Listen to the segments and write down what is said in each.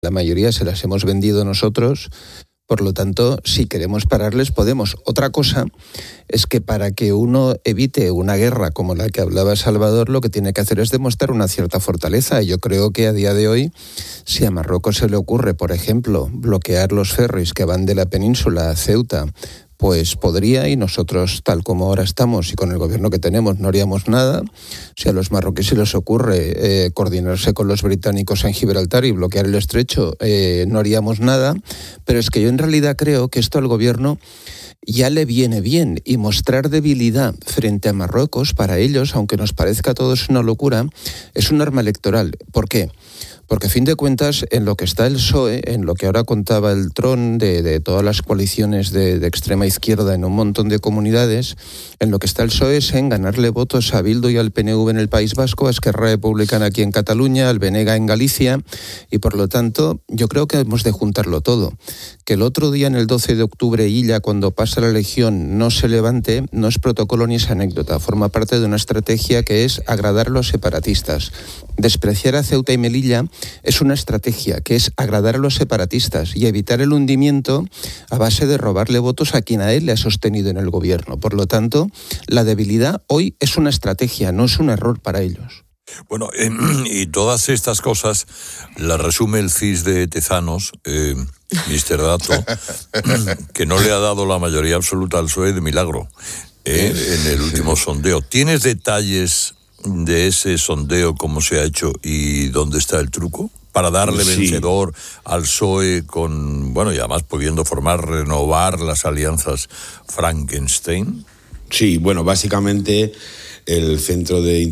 La mayoría se las hemos vendido nosotros. Por lo tanto, si queremos pararles, podemos. Otra cosa es que para que uno evite una guerra como la que hablaba Salvador, lo que tiene que hacer es demostrar una cierta fortaleza. Yo creo que a día de hoy, si a Marruecos se le ocurre, por ejemplo, bloquear los ferries que van de la península a Ceuta, pues podría, y nosotros, tal como ahora estamos y con el gobierno que tenemos, no haríamos nada. Si a los marroquíes se les ocurre coordinarse con los británicos en Gibraltar y bloquear el estrecho, no haríamos nada. Pero es que yo en realidad creo que esto al gobierno ya le viene bien, y mostrar debilidad frente a Marruecos para ellos, aunque nos parezca a todos una locura, es un arma electoral. ¿Por qué? Porque a fin de cuentas, en lo que está el PSOE, en lo que ahora contaba el Tron de todas las coaliciones de extrema izquierda en un montón de comunidades, en lo que está el PSOE es en ganarle votos a Bildu y al PNV en el País Vasco, a Esquerra Republicana aquí en Cataluña, al BNG en Galicia, y por lo tanto yo creo que hemos de juntarlo todo. Que el otro día, en el 12 de octubre, Illa, cuando pasa la elección, no se levante, no es protocolo ni es anécdota, forma parte de una estrategia que es agradar a los separatistas. Despreciar a Ceuta y Melilla es una estrategia que es agradar a los separatistas y evitar el hundimiento a base de robarle votos a quien a él le ha sostenido en el gobierno. Por lo tanto, la debilidad hoy es una estrategia, no es un error para ellos. Bueno, y todas estas cosas las resume el CIS de Tezanos, Mr. Dato, que no le ha dado la mayoría absoluta al PSOE de milagro en el último sondeo. ¿Tienes detalles de ese sondeo, cómo se ha hecho y dónde está el truco? Para darle vencedor al PSOE con, bueno, y además pudiendo renovar las alianzas Frankenstein. Sí, bueno, básicamente el Centro de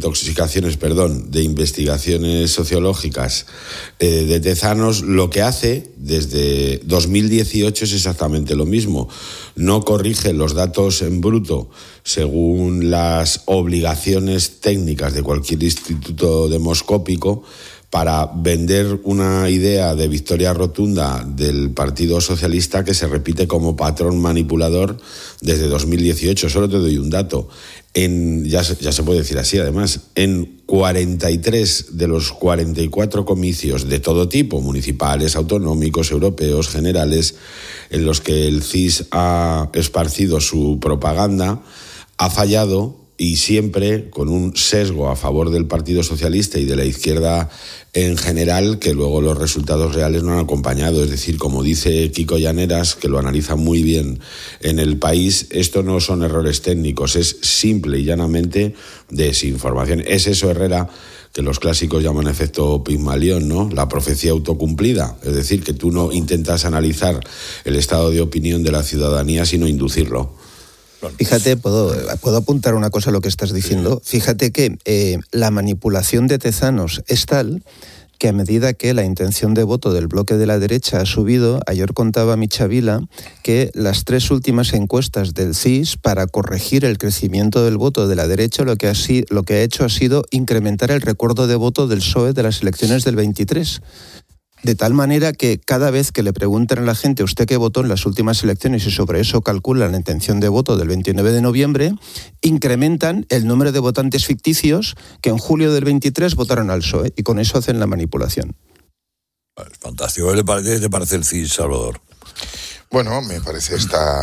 Investigaciones Sociológicas de Tezanos lo que hace desde 2018 es exactamente lo mismo. No corrige los datos en bruto según las obligaciones técnicas de cualquier instituto demoscópico para vender una idea de victoria rotunda del Partido Socialista que se repite como patrón manipulador desde 2018. Solo te doy un dato. Ya se puede decir así, además, en 43 de los 44 comicios de todo tipo, municipales, autonómicos, europeos, generales, en los que el CIS ha esparcido su propaganda, ha fallado, y siempre con un sesgo a favor del Partido Socialista y de la izquierda en general, que luego los resultados reales no han acompañado. Es decir, como dice Kiko Llaneras, que lo analiza muy bien en El País, esto no son errores técnicos, es simple y llanamente desinformación. Es eso, Herrera, que los clásicos llaman efecto Pigmalión, ¿no? La profecía autocumplida. Es decir, que tú no intentas analizar el estado de opinión de la ciudadanía, sino inducirlo. Fíjate, ¿puedo apuntar una cosa a lo que estás diciendo? Fíjate que la manipulación de Tezanos es tal que a medida que la intención de voto del bloque de la derecha ha subido, ayer contaba Michavila que las 3 últimas encuestas del CIS, para corregir el crecimiento del voto de la derecha, lo que ha hecho ha sido incrementar el recuerdo de voto del PSOE de las elecciones del 23. De tal manera que cada vez que le preguntan a la gente usted qué votó en las últimas elecciones y sobre eso calculan la intención de voto del 29 de noviembre, incrementan el número de votantes ficticios que en julio del 23 votaron al PSOE, y con eso hacen la manipulación. Es fantástico. ¿Qué te parece el CIS, Salvador? Bueno, me parece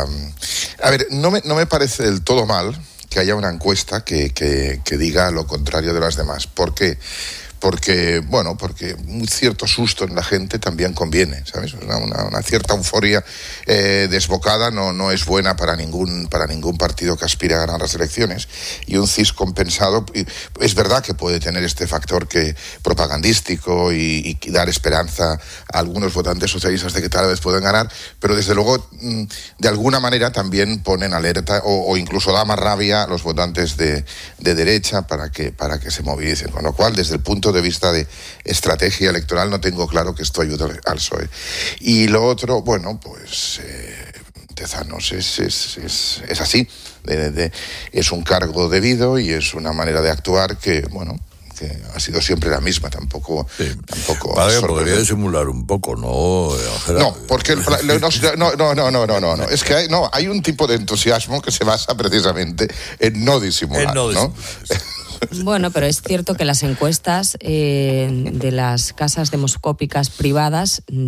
A ver, no me parece del todo mal que haya una encuesta que diga lo contrario de las demás. ¿Por qué? Porque un cierto susto en la gente también conviene, ¿sabes? Una cierta euforia desbocada no es buena para ningún partido que aspire a ganar las elecciones. Y un CIS compensado, es verdad que puede tener este factor propagandístico y dar esperanza a algunos votantes socialistas de que tal vez pueden ganar, pero desde luego de alguna manera también ponen alerta o incluso da más rabia a los votantes de derecha para que se movilicen. Con lo cual, desde el punto de vista de estrategia electoral, no tengo claro que esto ayude al PSOE. Y lo otro, Tezanos es así, es un cargo debido y es una manera de actuar que ha sido siempre la misma, tampoco podría disimular un poco, ¿no, Ángela? No, porque no, es que hay un tipo de entusiasmo que se basa precisamente en no disimular, ¿no? Bueno, pero es cierto que las encuestas de las casas demoscópicas privadas